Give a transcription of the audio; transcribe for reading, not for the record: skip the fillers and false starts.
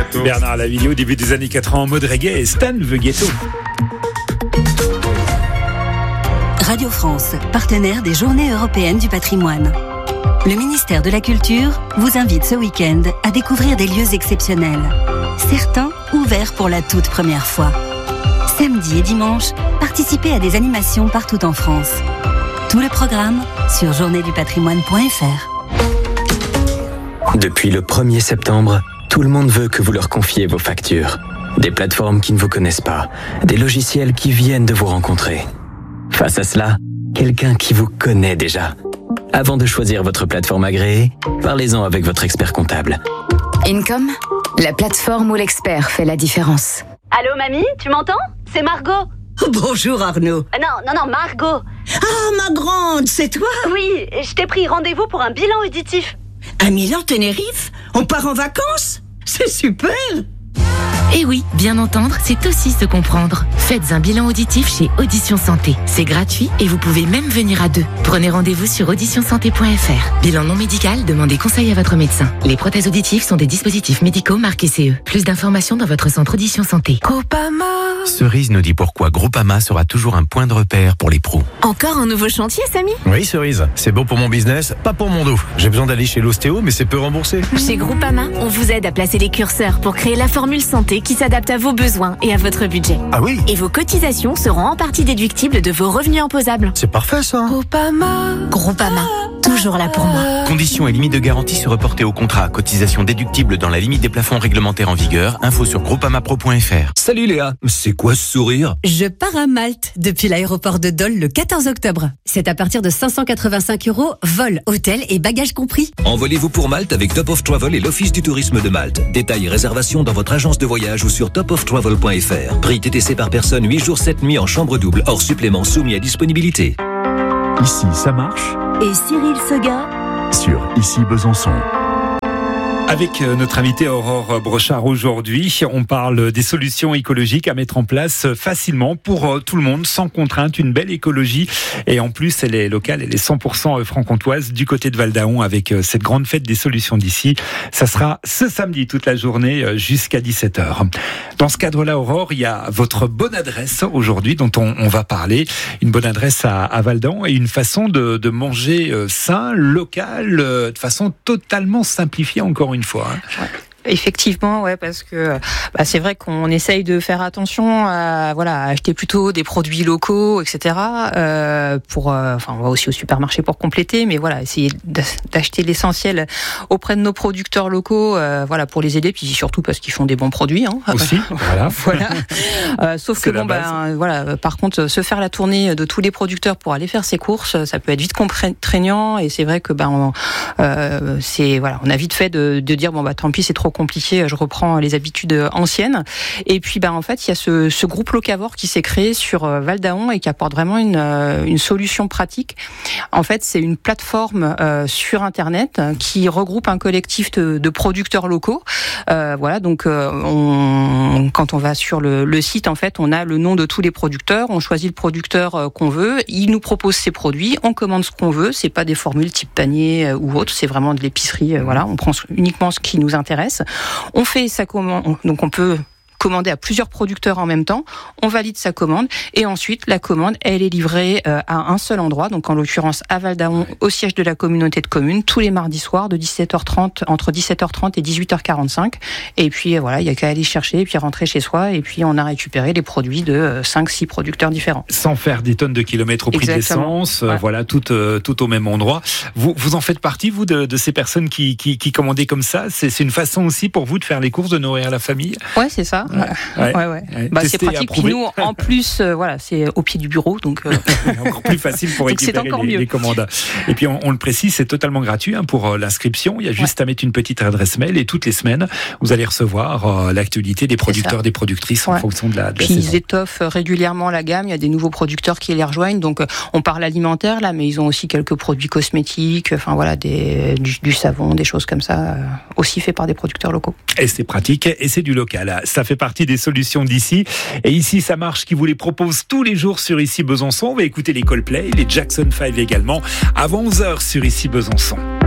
Bernard Lavilliers au début des années 80 en mode reggae et Stan the Ghetto. Radio France, partenaire des Journées européennes du patrimoine. Le ministère de la Culture vous invite ce week-end à découvrir des lieux exceptionnels. Certains ouverts pour la toute première fois. Samedi et dimanche, participez à des animations partout en France. Tout le programme sur journéedupatrimoine.fr. Depuis le 1er septembre, tout le monde veut que vous leur confiez vos factures. Des plateformes qui ne vous connaissent pas, des logiciels qui viennent de vous rencontrer. Face à cela, quelqu'un qui vous connaît déjà. Avant de choisir votre plateforme agréée, parlez-en avec votre expert comptable. Income, la plateforme où l'expert fait la différence. Allô mamie, tu m'entends? C'est Margot. Bonjour Arnaud. Non, Margot. Ah, ma grande, c'est toi? Oui, je t'ai pris rendez-vous pour un bilan auditif. À Milan-Tenerife? On part en vacances? C'est super! Eh oui, bien entendre, c'est aussi se comprendre. Faites un bilan auditif chez Audition Santé. C'est gratuit et vous pouvez même venir à deux. Prenez rendez-vous sur auditionsanté.fr. Bilan non médical, demandez conseil à votre médecin. Les prothèses auditives sont des dispositifs médicaux marqués CE. Plus d'informations dans votre centre Audition Santé. Groupama. Cerise nous dit pourquoi Groupama sera toujours un point de repère pour les pros. Encore un nouveau chantier, Samy? Oui, Cerise. C'est bon pour mon business, pas pour mon dos. J'ai besoin d'aller chez l'ostéo, mais c'est peu remboursé. Chez Groupama, on vous aide à placer les curseurs pour créer la formule santé qui s'adapte à vos besoins et à votre budget. Ah oui? Et vos cotisations seront en partie déductibles de vos revenus imposables. C'est parfait ça. Groupama, toujours là pour moi. Conditions et limites de garantie se reporter au contrat. Cotisation déductible dans la limite des plafonds réglementaires en vigueur. Info sur groupamapro.fr. Salut Léa, c'est quoi ce sourire? Je pars à Malte depuis l'aéroport de Dole le 14 octobre. C'est à partir de 585 €, vol, hôtel et bagages compris. Envolez-vous pour Malte avec Top of Travel et l'Office du tourisme de Malte. Détails et réservations dans votre agence de voyage ou sur topoftravel.fr. Prix TTC par personne 8 jours 7 nuits en chambre double, hors supplément soumis à disponibilité. Ici, ça marche. Et Cyril Seguin Sur Ici Besançon. Avec notre invitée Aurore Brochard aujourd'hui, on parle des solutions écologiques à mettre en place facilement pour tout le monde, sans contrainte, une belle écologie. Et en plus, elle est locale, elle est 100% franc-comtoise du côté de Val-d'Aon avec cette grande fête des solutions d'ici. Ça sera ce samedi toute la journée jusqu'à 17h. Dans ce cadre-là, Aurore, il y a votre bonne adresse aujourd'hui dont on va parler. Une bonne adresse à Val-d'Aon et une façon de manger sain, local, de façon totalement simplifiée encore une fois. Ouais. Effectivement, ouais, parce que c'est vrai qu'on essaye de faire attention à acheter plutôt des produits locaux, etc. On va aussi au supermarché pour compléter, mais essayer d'acheter l'essentiel auprès de nos producteurs locaux, pour les aider, puis surtout parce qu'ils font des bons produits. Aussi, voilà. Sauf que par contre, se faire la tournée de tous les producteurs pour aller faire ses courses, ça peut être vite contraignant, et c'est vrai que on a vite fait de dire tant pis, c'est trop compliqué, je reprends les habitudes anciennes. Et puis en fait, il y a ce groupe locavore qui s'est créé sur Val-d'Aon et qui apporte vraiment une solution pratique. En fait, c'est une plateforme sur internet qui regroupe un collectif de producteurs locaux. Quand on va sur le site, en fait, on a le nom de tous les producteurs, on choisit le producteur qu'on veut, il nous propose ses produits, on commande ce qu'on veut, c'est pas des formules type panier ou autre, c'est vraiment de l'épicerie, on prend uniquement ce qui nous intéresse. On fait sa commande, donc on peut commander à plusieurs producteurs en même temps, on valide sa commande et ensuite la commande elle est livrée à un seul endroit, donc en l'occurrence à Val-d'Aon, au siège de la communauté de communes, tous les mardis soirs de 17h30, entre 17h30 et 18h45, et puis il y a qu'à aller chercher et puis rentrer chez soi et puis on a récupéré les produits de 5-6 producteurs différents. Sans faire des tonnes de kilomètres au prix de l'essence, tout au même endroit. Vous en faites partie, vous, de ces personnes qui commandaient comme ça? C'est une façon aussi pour vous de faire les courses, de nourrir la famille? Ouais, c'est ça. C'est pratique. Puis nous, en plus, c'est au pied du bureau, donc encore plus facile pour récupérer les commandes. Et puis on le précise, c'est totalement gratuit pour l'inscription. Il y a juste à mettre une petite adresse mail et toutes les semaines, vous allez recevoir l'actualité des producteurs, des productrices en fonction de la puis saison. Ils étoffent régulièrement la gamme. Il y a des nouveaux producteurs qui les rejoignent. Donc on parle alimentaire là, mais ils ont aussi quelques produits cosmétiques. Du savon, des choses comme ça, aussi fait par des producteurs locaux. Et c'est pratique et c'est du local. Ça fait partie des solutions d'ici. Et ici, ça marche, qui vous les propose tous les jours sur Ici Besançon. On va écouter les Coldplay, les Jackson 5 également, avant 11h sur Ici Besançon.